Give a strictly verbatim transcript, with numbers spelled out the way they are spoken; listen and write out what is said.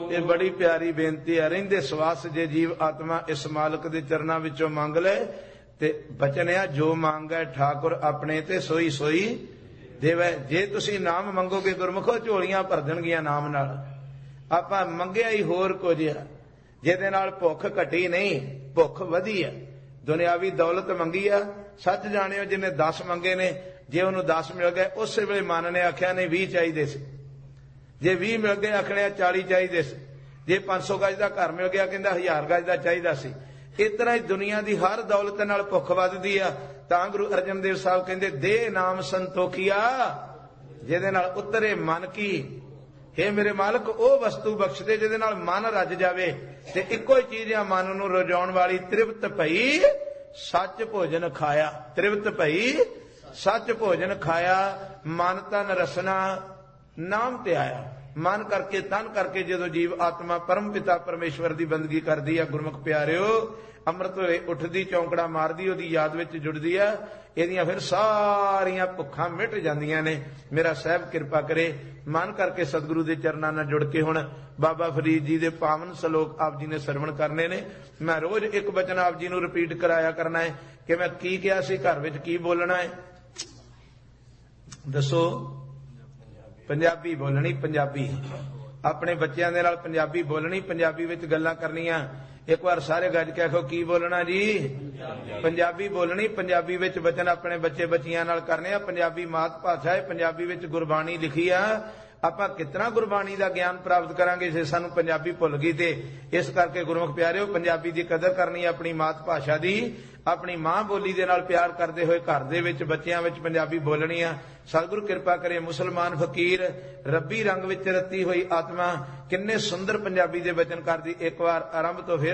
ये बड़ी प्यारी बेनती है। रहिंदे सवास जे जीव आत्मा इस मालक दे चरनां विचों मंग ले ते बचन है जो मांगे ठाकुर अपने ते सोई सोई देवै। जे तुसी नाम मंगोगे गुरमुखो झोलियां भर देणगीਆਂ नाम नाल। आपां मंगिया ही होर कुछ आ जिहदे नाल भुख घटी नहीं भुख वधी आ। दुनियावी दौलत मंगी आ सच जाणिओ जिन्हें दस मंगे ने जे उन्होंने दस मिल गए उस वेले मन ने आख्या नहीं भी चाहिए सी। जे भी मिल गए आखने चाली चाहिए सी। जे पांच सौ गज का घर मिल गया कहता हजार गज का चाहिए सी। इस तरह दुनिया की हर दौलत नाल भुख वधदी आ। तां गुरु अर्जन देव साहब कहते दे नाम संतोखिया जिहदे नाल उतरे मन की। हे मेरे मालक ओ वस्तु बख्श दे जिहदे नाल मन रज जावे ते इक्को ही चीज आ मन नूं रजाउण वाली। तृप्त भई सच भोजन खाया। तृप्त भई सच भोजन खाया। मन तन रसना नाम ते आया। मन करके तन करके जो जीव आत्मा परम पिता परमेश्वर की बंदगी करती है गुरमुख प्यारिओ अमृत वे उठदी चौंकड़ा मारदी ओदी याद विच जुड़दी है। इहदियां फिर सारियां भुखां मिट जांदियां ने। मेरा साहब कृपा करे मन करके सतगुरु के चरनां नाल जुड़ के हुण बाबा फरीद जी के पावन सलोक आप जी ने सरवण करने ने। मैं रोज एक वचन आप जी नूं रिपीट कराया करना है कि मैं की कहा सी घर विच की बोलना है दसो। पंजाबी बोलनी पंजाबी अपने बच्चों के नाल पंजाबी बोलनी पंजाबी विच गल्लां करनियां। एक बार सारे गज के आखो की बोलना जी पंजाबी बोलनी पंजाबी विच वचन अपने बच्चे बच्चियां नाल करने आ। पंजाबी मात भाषा है पंजाबी विच गुरबाणी लिखी आ। आपां कितना गुरबाणी का ज्ञान प्राप्त करांगे जे सानू पंजाबी भुल गई। ते इस करके गुरमुख प्यारिओ पंजाबी की कदर करनी अपनी मात भाषा की अपनी मां बोली दे नाल प्यार करते हुए घर दे विच बच्चियां विच पंजाबी बोलनी आ। सतगुरु कृपा करे मुसलमान फकीर रब्बी रंग विच रत्ती हुई आत्मा किन्ने सुंदर पंजाबी दे वचन करदी। एक बार आरंभ तो फिर